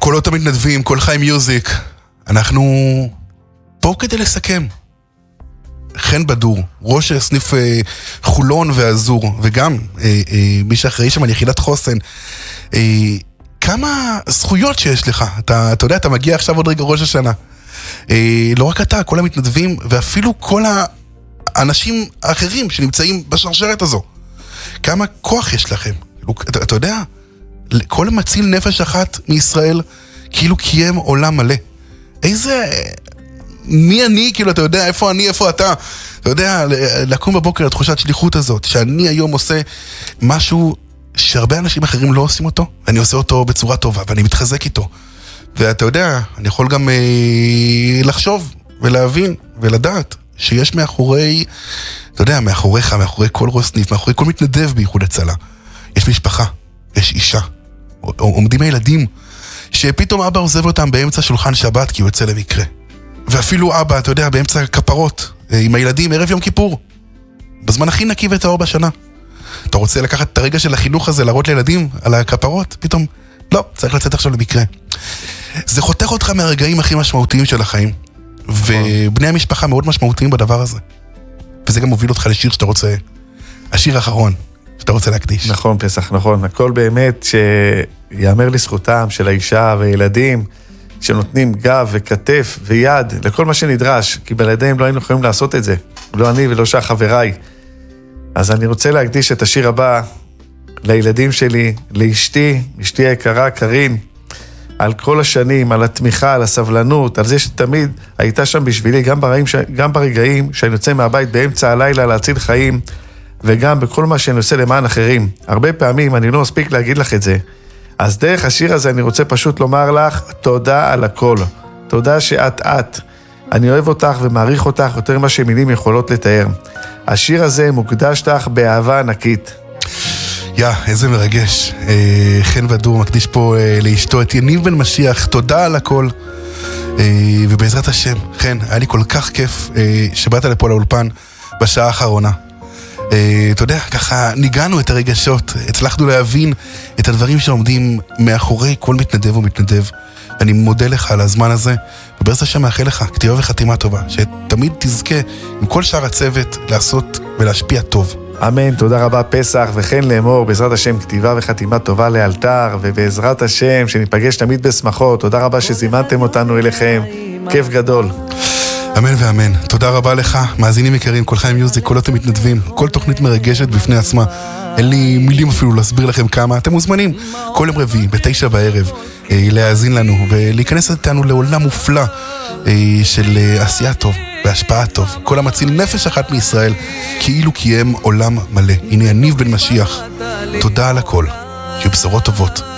קולות המתנדבים, כל חי מיוזיק. אנחנו פה כדי לסכם. חן בדור, ראש סניף חולון והזור, וגם מי שאחראי שם על יחידת חוסן. כמה זכויות שיש לך. אתה יודע, אתה מגיע עכשיו עוד רגע ראש השנה. לא רק אתה, כל המתנדבים, ואפילו כל האנשים האחרים שנמצאים בשרשרת הזו. כמה כוח יש לכם. אתה יודע, כל מציל נפש אחת מישראל, כאילו קיים עולם מלא. מי אני, כאילו, אתה יודע, איפה אני, איפה אתה? אתה יודע, לקום בבוקר לתחושת שליחות הזאת, שאני היום עושה משהו שהרבה אנשים אחרים לא עושים אותו, ואני עושה אותו בצורה טובה, ואני מתחזק איתו. ואתה יודע, אני יכול גם לחשוב ולהבין ולדעת שיש מאחורי, אתה יודע, מאחוריך, מאחורי כל ראש סניף, מאחורי כל מתנדב בייחוד הצלה. יש משפחה, יש אישה, עומדים הילדים, שפתאום אבא עוזב אותם באמצע שולחן שבת כי הוא יוצא למקרה. ואפילו אבא, אתה יודע, באמצע כפרות, עם הילדים, ערב יום כיפור, בזמן הכי נקי וטהור בשנה. אתה רוצה לקחת את הרגע של החינוך הזה, להראות לילדים על הכפרות? פתאום, לא, צריך לצאת עכשיו למקרה. זה חותך אותך מהרגעים הכי משמעותיים של החיים, ובני המשפחה מאוד משמעותיים בדבר הזה. וזה גם מוביל אותך לשיר שאתה רוצה, השיר האחרון שאתה רוצה להקדיש. נכון, פסח, נכון. הכל באמת שיאמר לזכותם של האישה וילדים, שנותנים גב וכתף ויד לכל מה שנדרש, כי בלעדיהם לא היינו יכולים לעשות את זה. לא אני ולא שאר חבריי. אז אני רוצה להקדיש את השיר הבא לילדים שלי, לאשתי, אשתי היקרה, קרין, על כל השנים, על התמיכה, על הסבלנות, על זה שתמיד הייתה שם בשבילי, גם ברגעים שאני יוצא מהבית באמצע הלילה להציל חיים, וגם בכל מה שאני עושה למען אחרים. הרבה פעמים אני לא מספיק להגיד לך את זה. אז דרך השיר הזה אני רוצה פשוט לומר לך, תודה על הכל. תודה שאת. אני אוהב אותך ומעריך אותך יותר ממה שמילים יכולות לתאר. השיר הזה מוקדש לך באהבה ענקית. איזה מרגש. חן בדור מקדיש פה לאשתו את יניב בן משיח, תודה על הכל. ובעזרת השם, חן, היה לי כל כך כיף שבאת לפה לאולפן בשעה האחרונה. אתה יודע, ככה ניגענו את הרגשות, הצלחנו להבין את הדברים שעומדים מאחורי כל מתנדב ומתנדב. אני מודה לך על הזמן הזה, ובעזרת השם מאחל לך כתיבה וחתימה טובה, שתמיד תזכה עם כל שאר הצוות לעשות ולהשפיע טוב. אמן, תודה רבה פסח, וכן לאמור, בעזרת השם כתיבה וחתימה טובה לאלתר, ובעזרת השם שניפגש תמיד בשמחות. תודה רבה שזימנתם אותנו אליכם, כיף גדול. אמן ואמן. תודה רבה לך, מאזינים יקרים, כל חיים מיוזיק, קולות המתנדבים, כל תוכנית מרגשת בפני עצמה. אין לי מילים אפילו להסביר לכם כמה. אתם מוזמנים כל יום רביעי, 9 בערב, להאזין לנו ולהיכנס איתנו לעולם מופלא של עשייה טוב והשפעה טוב. כל המציל נפש אחת מישראל, כאילו קיים עולם מלא. הנה יניב בן משיח. תודה על הכל. שיהיו בשורות טובות.